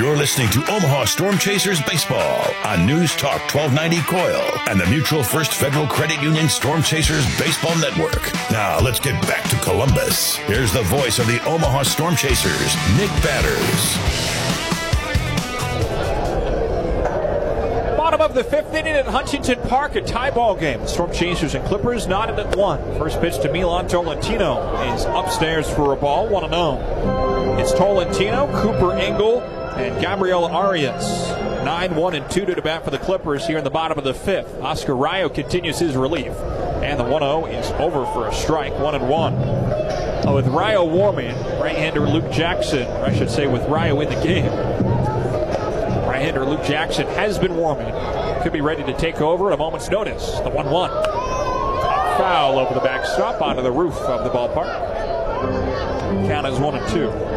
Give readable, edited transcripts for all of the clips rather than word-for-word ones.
You're listening to Omaha Storm Chasers Baseball on News Talk 1290 Coil and the Mutual First Federal Credit Union Storm Chasers Baseball Network. Now let's get back to Columbus. Here's the voice of the Omaha Storm Chasers, Nick Batters. Bottom of the fifth inning at Huntington Park, a tie ball game. The Storm Chasers and Clippers knotted at 1. First pitch to Milan Tolentino is upstairs for a ball, 1-0. It's Tolentino, Cooper Engel, and Gabriel Arias. 9-1-2 to bat for the Clippers here in the bottom of the fifth. Oscar Rayo continues his relief, and the 1-0 is over for a strike, 1-1. With Rayo warming, right-hander Luke Jackson, or I should say with Rayo in the game, right-hander Luke Jackson has been warming. Could be ready to take over at a moment's notice. The 1-1. Foul over the backstop onto the roof of the ballpark. Count is 1-2.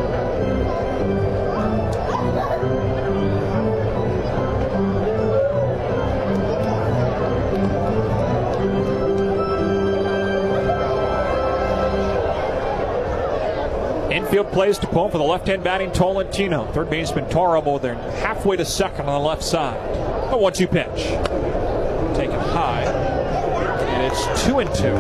Infield plays to pull for the left-hand batting Tolentino. Third baseman Toro more than halfway to second on the left side. A 1-2 pitch. Taken high. And it's 2-2.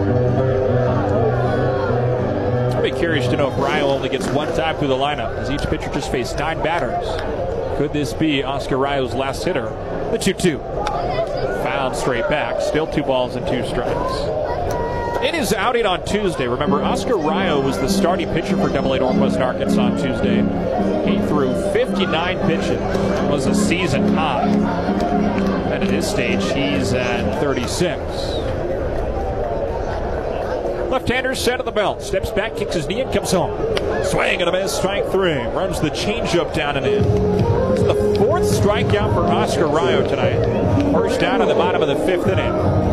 I'll be curious to know if Rayo only gets one time through the lineup, as each pitcher just faced 9 batters. Could this be Oscar Rayo's last hitter? The 2-2. Fouled straight back. Still 2 balls and 2 strikes. In his outing on Tuesday, remember, Oscar Rayo was the starting pitcher for AA Northwestern Arkansas on Tuesday. He threw 59 pitches. It was a season high. And at this stage, he's at 36. Left-hander set of the belt. Steps back, kicks his knee, and comes home. Swing and a miss, strike 3. Runs the changeup down and in. This is the 4th strikeout for Oscar Rayo tonight. First down in the bottom of the 5th inning.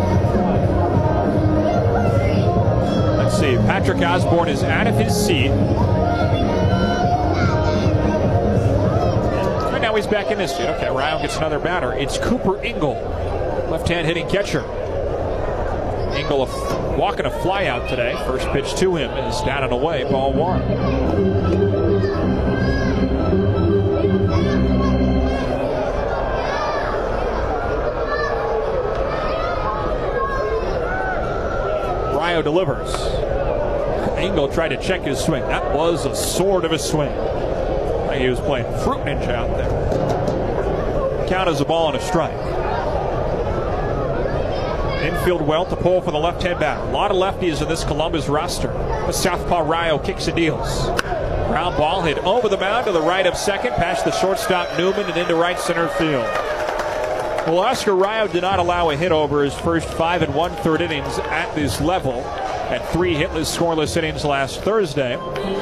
See, Patrick Osborne is out of his seat. Right now he's back in his seat. Okay, Rayo gets another batter. It's Cooper Engel, left-hand hitting catcher. Engel walking a fly out today. First pitch to him is down and away, ball 1. Rayo delivers. Engel tried to check his swing. That was a sword of a swing. Like he was playing Fruit Ninja out there. Count as a ball and a strike. Infield well to pull for the left-hand batter. A lot of lefties in this Columbus roster. The southpaw Rayo kicks and deals. Ground ball hit over the mound to the right of second, past the shortstop Newman and into right center field. Well, Oscar Rayo did not allow a hit over his first 5 1/3 innings at this level. Had 3 hitless, scoreless innings last Thursday.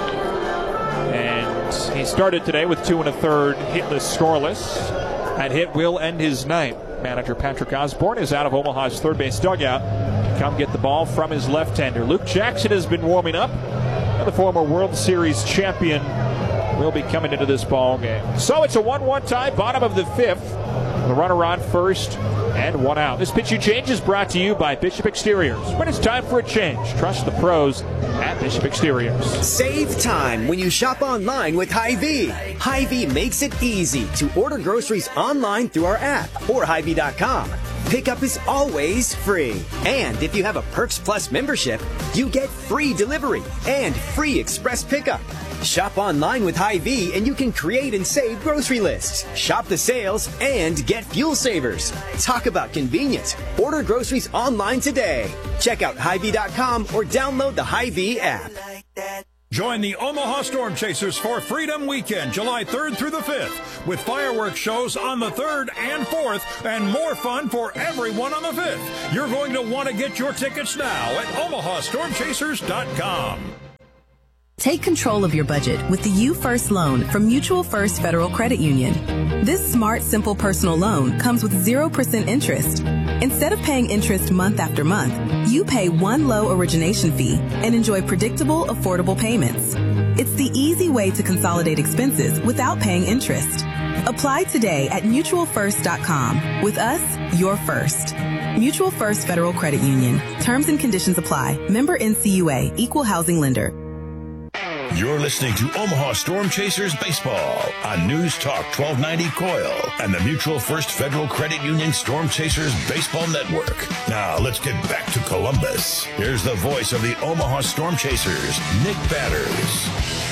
And he started today with 2 1/3 hitless, scoreless. That hit will end his night. Manager Patrick Osborne is out of Omaha's third base dugout to come get the ball from his left-hander. Luke Jackson has been warming up. And the former World Series champion will be coming into this ball game. So it's a 1-1 tie, bottom of the 5th. The runner on first and 1 out. This pitch you change is brought to you by Bishop Exteriors. When it's time for a change, trust the pros at Bishop Exteriors. Save time when you shop online with Hy-Vee. Hy-Vee makes it easy to order groceries online through our app or Hy-Vee.com. Pickup is always free. And if you have a Perks Plus membership, you get free delivery and free express pickup. Shop online with Hy-Vee and you can create and save grocery lists, shop the sales, and get fuel savers. Talk about convenience. Order groceries online today. Check out Hy-Vee.com or download the Hy-Vee app. Join the Omaha Storm Chasers for Freedom Weekend, July 3rd through the 5th, with fireworks shows on the 3rd and 4th, and more fun for everyone on the 5th. You're going to want to get your tickets now at OmahaStormChasers.com. Take control of your budget with the You First loan from Mutual First Federal Credit Union. This smart, simple personal loan comes with 0% interest. Instead of paying interest month after month, you pay one low origination fee and enjoy predictable, affordable payments. It's the easy way to consolidate expenses without paying interest. Apply today at mutualfirst.com. With us, you're first. Mutual First Federal Credit Union. Terms and conditions apply. Member NCUA. Equal housing lender. You're listening to Omaha Storm Chasers Baseball on News Talk 1290 Coil and the Mutual First Federal Credit Union Storm Chasers Baseball Network. Now let's get back to Columbus. Here's the voice of the Omaha Storm Chasers, Nick Batters.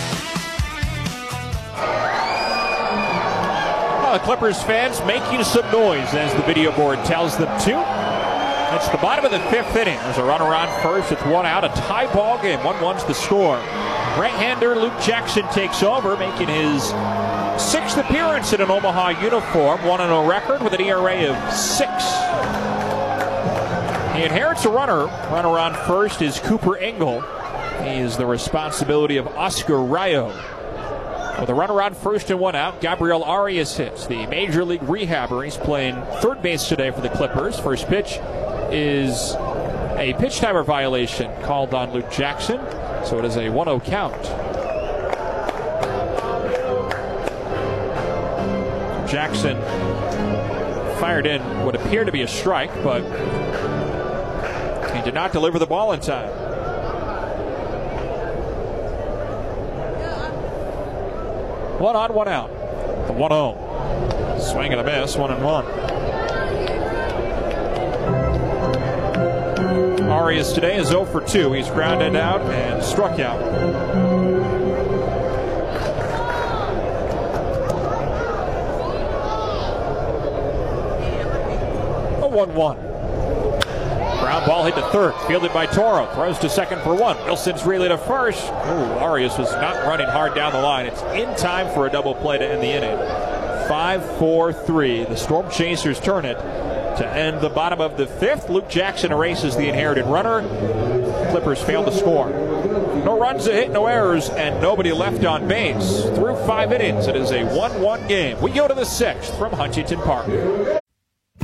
Well, Clippers fans making some noise as the video board tells them to. It's the bottom of the fifth inning. There's a runner on first with one out. A tie ball game. 1-1's the score. Right-hander Luke Jackson takes over, making his sixth appearance in an Omaha uniform. 1-0 record with an ERA of 6. He inherits a runner. Runner on first is Cooper Engel. He is the responsibility of Oscar Rayo. With a runner on first and one out, Gabriel Arias hits. The Major League rehabber. He's playing third base today for the Clippers. First pitch is a pitch timer violation called on Luke Jackson, so it is a 1-0 count. Jackson fired in what appeared to be a strike, but he did not deliver the ball in time. One on, one out. The 1-0. Swing and a miss, 1-1. Arias today is 0 for 2. He's grounded out and struck out. A 1-1. Ground ball hit to third. Fielded by Toro. Throws to second for one. Wilson's relay to first. Ooh, Arias was not running hard down the line. It's in time for a double play to end the inning. 5-4-3. The Storm Chasers turn it to end the bottom of the fifth. Luke Jackson erases the inherited runner. Clippers fail to score. No runs, a hit, no errors, and nobody left on base. Through 5 innings, it is a 1-1 game. We go to the sixth from Huntington Park.